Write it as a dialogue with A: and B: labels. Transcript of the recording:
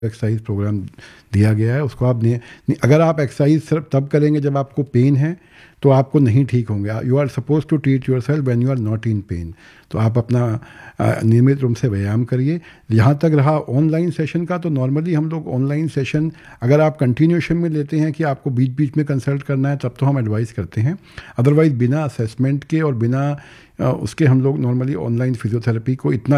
A: Exercise programme दिया गया है, उसको आप अगर आप एक्सरसाइज सिर्फ तब करेंगे जब आपको पेन है तो आपको नहीं ठीक होंगे. You are suppose to treat your self when you are not in pen. तो आप अपना नियमित रूप से व्यायाम करिए. यहाँ तक रहा ऑनलाइन सेशन का, तो नॉर्मली हम लोग ऑनलाइन सेशन अगर आप कंटिन्यूशन में लेते हैं कि आपको बीच बीच में कंसल्ट करना है, तब तो हम एडवाइस करते हैं. अदरवाइज बिना असेसमेंट के और बिना उसके हम लोग नॉर्मली ऑनलाइन फिजियोथेरेपी को इतना